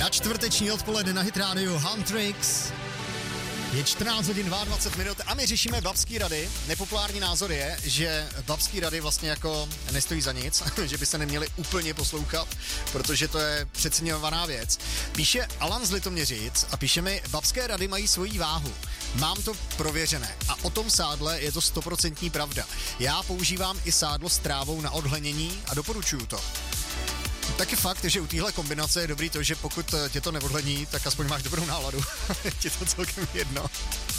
Na čtvrteční odpoledne na Hit Radio Huntrix. Je 14 hodin 22 minut a my řešíme babský rady. Nepopulární názor je, že babský rady vlastně jako nestojí za nic, že by se neměli úplně poslouchat, protože to je přeceňovaná věc. Píše Alan z Litoměřic a píše mi, babské rady mají svoji váhu. Mám to prověřené a o tom sádle je to 100% pravda. Já používám i sádlo s trávou na odhlenění a doporučuju to. Taky fakt, že u téhle kombinace je dobrý to, že pokud tě to neodhlení, tak aspoň máš dobrou náladu. Je ti to celkem jedno.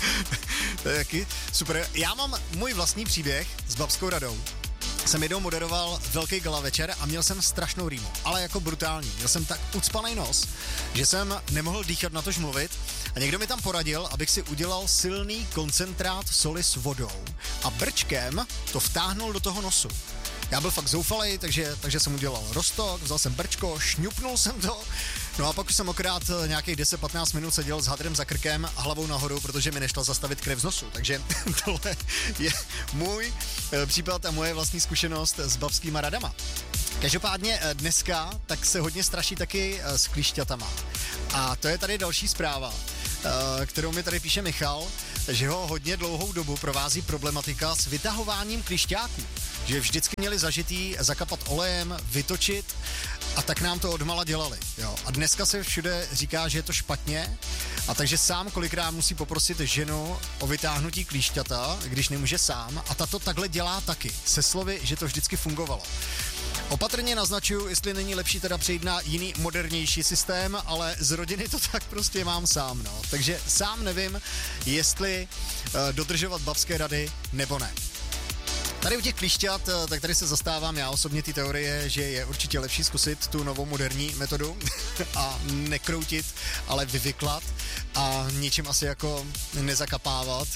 To je taky super. Já mám můj vlastní příběh s babskou radou. Jsem jednou moderoval velký gala večer a měl jsem strašnou rýmu, ale jako brutální. Měl jsem tak ucpaný nos, že jsem nemohl dýchat, natož mluvit a někdo mi tam poradil, abych si udělal silný koncentrát soli s vodou a brčkem to vtáhnul do toho nosu. Já byl fakt zoufalej, takže jsem udělal roztok, vzal jsem brčko, šňupnul jsem to, no a pak už jsem akorát nějakých 10-15 minut seděl s hadrem za krkem a hlavou nahoru, protože mi nešla zastavit krev z nosu, takže tohle je můj případ a moje vlastní zkušenost s babskýma radama. Každopádně dneska tak se hodně straší taky s klíšťatama a to je tady další zpráva, kterou mi tady píše Michal, že ho hodně dlouhou dobu provází problematika s vytahováním klíšťáků, že vždycky měli zažitý zakapat olejem, vytočit a tak nám to odmala dělali. Jo. A dneska se všude říká, že je to špatně a takže sám kolikrát musí poprosit ženu o vytáhnutí klíšťata, když nemůže sám a ta to takhle dělá taky, se slovy, že to vždycky fungovalo. Opatrně naznačuju, jestli není lepší teda přejít na jiný modernější systém, ale z rodiny to tak prostě mám sám, no. Takže sám nevím, jestli dodržovat babské rady nebo ne. Tady u těch klíšťat, tak tady se zastávám já osobně ty teorie, že je určitě lepší zkusit tu novou moderní metodu a nekroutit, ale vyvyklat a ničím asi jako nezakapávat.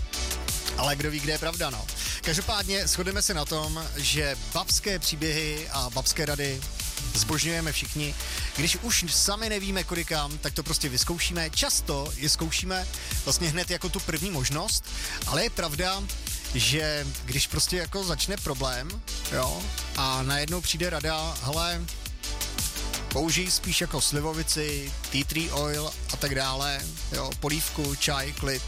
Ale kdo ví, kde je pravda, no. Každopádně shodneme se na tom, že babské příběhy a babské rady zbožňujeme všichni. Když už sami nevíme kudy kam, tak to prostě vyzkoušíme. Často je zkoušíme vlastně hned jako tu první možnost, ale je pravda, že když prostě jako začne problém, jo, a najednou přijde rada, hele, použij spíš jako slivovici, tea tree oil a tak dále, jo, polívku, čaj, klid.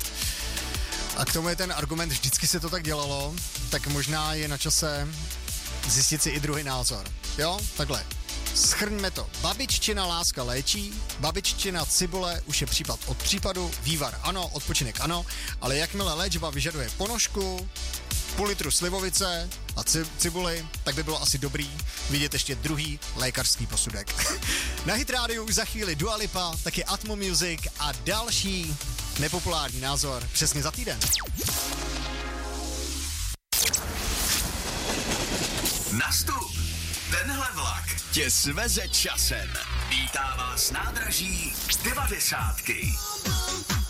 A k tomu je ten argument, vždycky se to tak dělalo, tak možná je na čase zjistit si i druhý názor. Jo, takhle. Shrňme to. Babiččina láska léčí, babiččina cibule už je případ od případu, vývar ano, odpočinek ano, ale jakmile léčba vyžaduje ponožku, půl litru slivovice a cibuli, tak by bylo asi dobrý vidět ještě druhý lékařský posudek. Na Hit Radio už za chvíli Dua Lipa, taky Atmo Music a další nepopulární názor přesně za týden. Nastup! Tenhle vlak tě sveze časem. Vítá vás nádraží 90.